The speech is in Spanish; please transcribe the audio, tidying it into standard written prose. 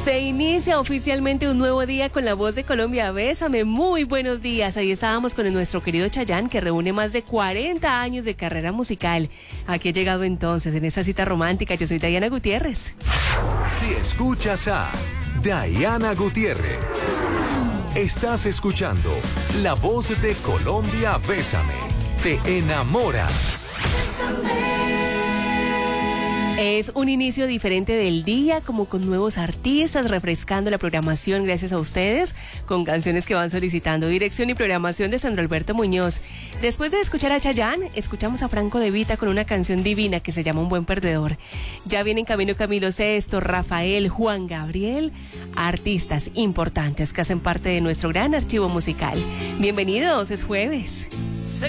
Se inicia oficialmente un nuevo día con La Voz de Colombia. Bésame, muy buenos días. Ahí estábamos con nuestro querido Chayanne, que reúne más de 40 años de carrera musical. Aquí he llegado entonces en esta cita romántica. Yo soy Diana Gutiérrez. Si escuchas a Diana Gutiérrez, estás escuchando La Voz de Colombia. Bésame, te enamora. Es un inicio diferente del día, como con nuevos artistas, refrescando la programación gracias a ustedes, con canciones que van solicitando. Dirección y programación de Sandro Alberto Muñoz. Después de escuchar a Chayanne, escuchamos a Franco De Vita con una canción divina que se llama Un Buen Perdedor. Ya viene en camino Camilo Sesto, Rafael, Juan Gabriel, artistas importantes que hacen parte de nuestro gran archivo musical. Bienvenidos, es jueves.